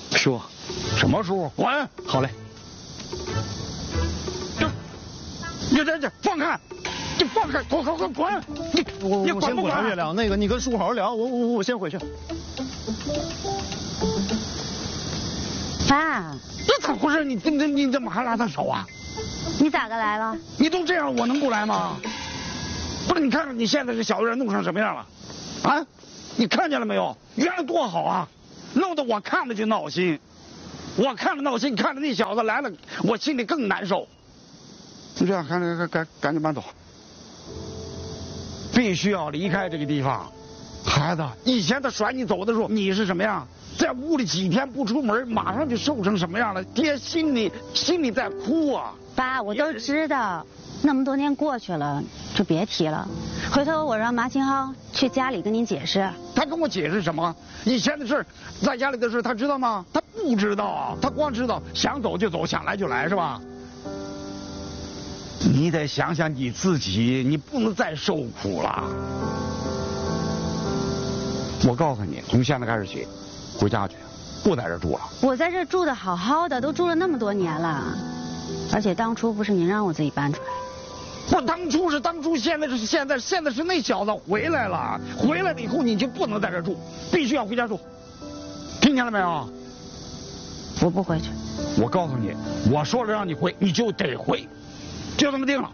叔， 什么叔？滚！ 好嘞。 这放开！你放开！滚！ 我先滚啊，月亮。那个，你跟叔好好聊，我先回去。 爸， 这咋回事？你怎么还拉他手啊？ 你咋个来了？ 你都这样，我能不来吗？不是，你看看你现在这小月弄成什么样了？啊，你看见了没有？原来多好啊，弄得我看着就闹心。我看着闹心，看着那小子来了，我心里更难受。你这样，赶紧搬走，必须要离开这个地方。孩子，以前他甩你走的时候，你是什么样？在屋里几天不出门，马上就瘦成什么样了？爹心里在哭啊！ 爸，我都知道，那么多年过去了，就别提了。回头我让马清浩去家里跟您解释。 他跟我解释什么？以前的事，在家里的事，他知道吗？他不知道啊，他光知道想走就走，想来就来，是吧？你得想想你自己，你不能再受苦了。我告诉你，从现在开始起，回家去，不在这住了。 我在这住的好好的，都住了那么多年了，而且当初不是您让我自己搬出来。 不，当初是当初，现在是现在，现在是那小子回来了，回来了以后你就不能在这住，必须要回家住，听见了没有？ 我不回去。 我告诉你，我说了让你回，你就得回，就这么定了。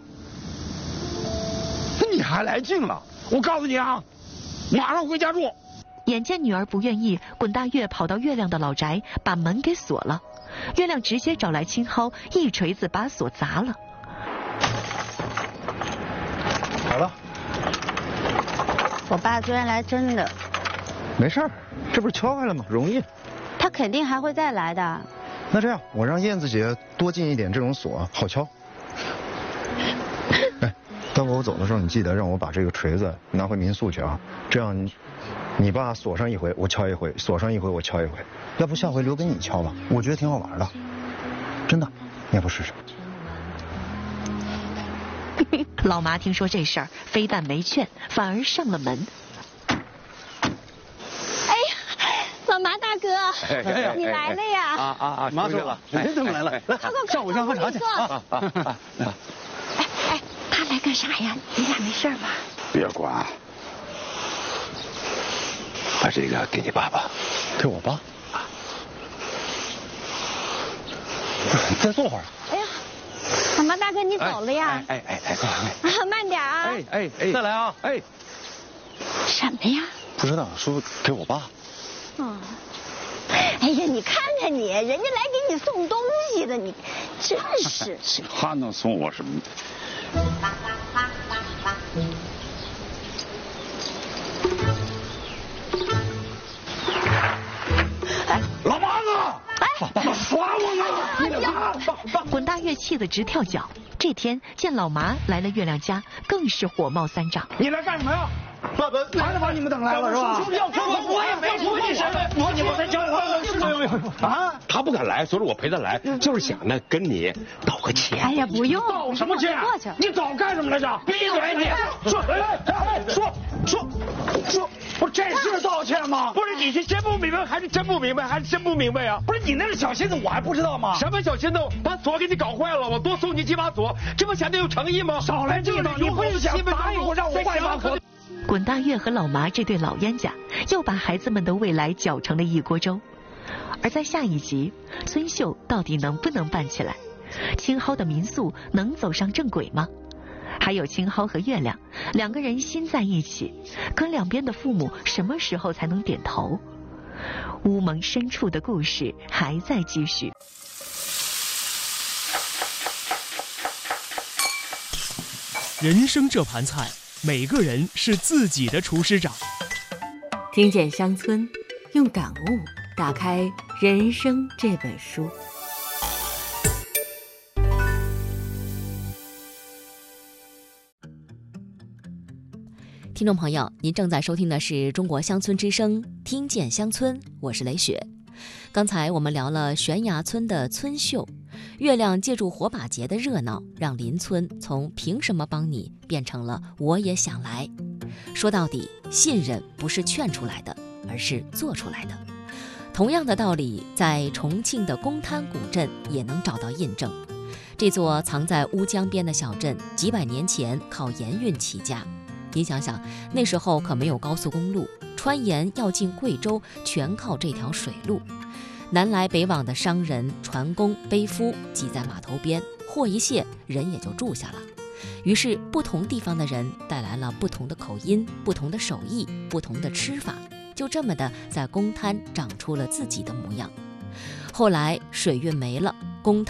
你还来劲了？我告诉你啊，马上回家住。 眼见女儿不愿意，滚大月跑到月亮的老宅，把门给锁了。月亮直接找来青蒿，一锤子把锁砸了。 好了。 我爸居然来真的。 没事儿，这不是敲开了吗？容易。 他肯定还会再来的。 那这样，我让燕子姐多进一点这种锁，好敲。哎，待会儿我走的时候，你记得让我把这个锤子拿回民宿去啊，这样你爸锁上一回，我敲一回；锁上一回，我敲一回。要不下回留给你敲吧，我觉得挺好玩的，真的，你要不试试？ 老麻听说这事儿，非但没劝，反而上了门。 哎呀，老麻大哥，你来了呀！ 麻叔了，您怎么来了？来，上午上喝茶去啊！ 哎，他来干啥呀？你俩没事吧？ 别管，把这个给你爸爸， 给我爸。再坐会儿。 哎呀，老麻大哥，你走了呀？ 哎， 慢点啊！ 哎， 再来啊！ 哎， 什么呀？ 不知道，说给我爸。 哦。哎呀，你看看你，人家来给你送东西的，你真是。 他能送我什么？老麻子，你耍我呢！ 滚大月气得直跳脚。这天见老麻来了月亮家，更是火冒三丈。 你来干什么呀？爸爸，还是把你们等来了是吧？我也没说你什么，你们在叫我啊？ 他不敢来，所以我陪他来，就是想呢跟你道个歉。 哎呀，不用， 道什么歉？ 过去。 你早干什么来着？闭嘴！你说，不是这是道歉吗？ 不是你是真不明白还是真不明白还是真不明白呀？ 不是你那是小心思，我还不知道吗？ 什么小心思？把锁给你搞坏了，我多送你几把锁，这不显得有诚意吗？ 少来这套，你不是想答应我让我换把锁？ 滚大月和老麻这对老冤家又把孩子们的未来搅成了一锅粥。而在下一集，孙秀到底能不能办起来？青蒿的民宿能走上正轨吗？还有青蒿和月亮两个人心在一起，可两边的父母什么时候才能点头？乌蒙深处的故事还在继续。 人生这盘菜，每个人是自己的厨师长。 听见乡村，用感悟打开人生这本书。 听众朋友，您正在收听的是中国乡村之声，听见乡村，我是雷雪。刚才我们聊了悬崖村的村秀，月亮借助火把节的热闹，让邻村从凭什么帮你变成了我也想来。说到底，信任不是劝出来的，而是做出来的。 同样的道理，在重庆的公滩古镇也能找到印证。这座藏在乌江边的小镇，几百年前靠盐运起家。您想想，那时候可没有高速公路，穿盐要进贵州，全靠这条水路。南来北往的商人、船工、背夫挤在码头边，货一卸，人也就住下了。于是，不同地方的人带来了不同的口音、不同的手艺、不同的吃法，就这么的在公滩长出了自己的模样。后来水运没了，公滩